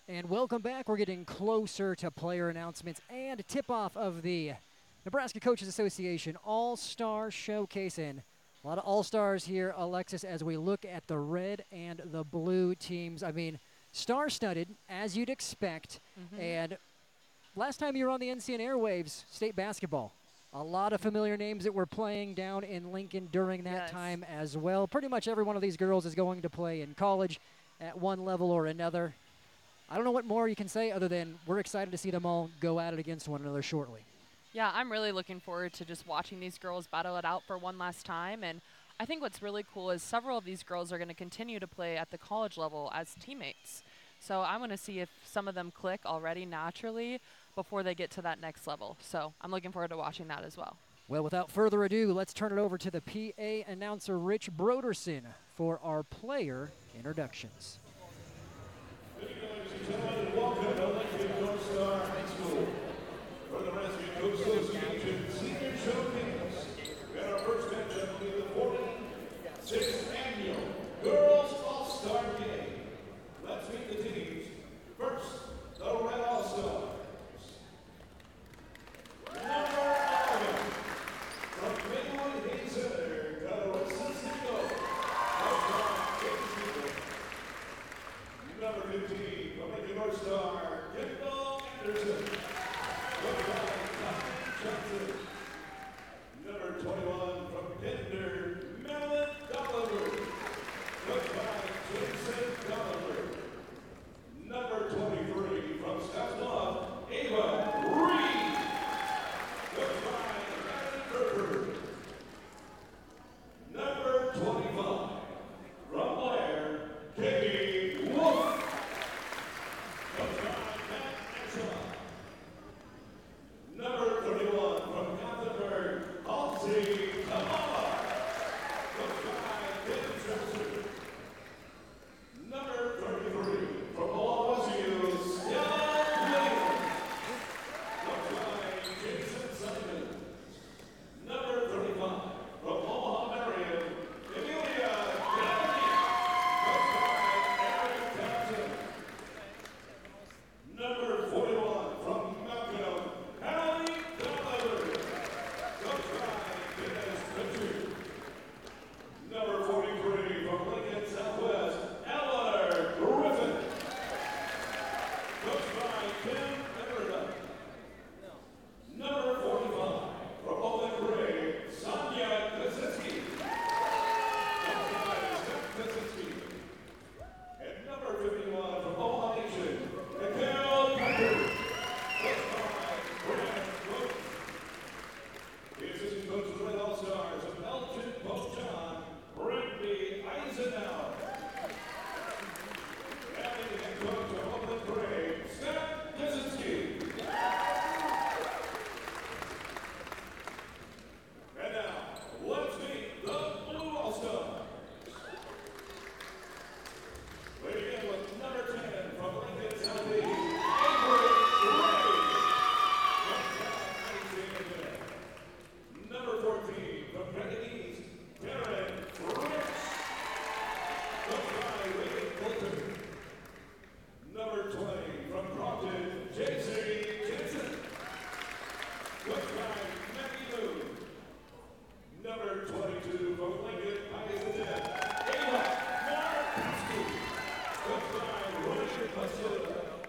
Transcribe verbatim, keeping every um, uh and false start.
And welcome back. We're getting closer to player announcements and tip-off of the Nebraska Coaches Association All-Star Showcase. And a lot of All-Stars here, Alexis, as we look at the red and the blue teams. I mean, star-studded, as you'd expect. Mm-hmm. And last time you were on the N C N airwaves, state basketball. A lot of familiar names that were playing down in Lincoln during that Yes. time as well. Pretty much every one of these girls is going to play in college at one level or another. I don't know what more you can say other than we're excited to see them all go at it against one another shortly. Yeah, I'm really looking forward to just watching these girls battle it out for one last time. And I think what's really cool is several of these girls are going to continue to play at the college level as teammates. So I'm going to see if some of them click already naturally before they get to that next level. So I'm looking forward to watching that as well. Well, without further ado, let's turn it over to the P A announcer, Rich Broderson, for our player introductions. Ladies and gentlemen, welcome to Lincoln North Star High School for the Nebraska Coach Association Senior Showcase. We had our first matchup with the forty-sixth Annual Girls All-Star Game. Let's meet the teams. First, the Red All-Stars. Number eleven, from Glenwood Hayes Center, Carissa Siegel. Number fifteen, from Lincoln North Star, Kendall Anderson. Coached by Tommy Johnson. Number twenty-one, from Pender, Madeline Dolliver. Coached by Jason Dolliver. Number twenty-three, from Scotts Bluff, Ava Reed. Coached by Madeline Gerber. Number twenty-five, from Blair, Katie Wolf. Coached by Matt Axel. Number thirty-one, from Gothenburg, Halsey Tamala. Coached by David Spencer. Number thirty-three, from Owasso, Stella Williams. Coached by Jason Simon. Number thirty-five, from Omaha Marion, Emilia Kennedy. Coached by Eric Thompson. Number forty-one, from Malcolm, Hallie Dolliver. Coached by Dennis Pritchard. Number forty-three, from Lincoln Southwest, Eleanor Griffin. Coached by Kim Everett. Number forty-five, from Bowling Green, Sonia Kaczynski. Coached by Scott Kaczynski. And number fifty-one, from Omaha Nation, Mikhail Packer. Coached by Grant Roach. The assistant coach of the Red All-Stars of Elgin Post-John, Brandy Eisenhower. And the head coach of Bowling Green, Scott Kaczynski. And now, let's meet the Blue All-Stars. We begin with number ten from Lincoln Southeast, Avery Ray. Number fourteen from Canton East, Karen Rich. Coached by Wade Bolton. Number twenty from Crofton, J C Jensen. Coached by Maggie Moon. Number twenty-two from Lincoln High Ava Markowski. Coached by Roger Pasilla.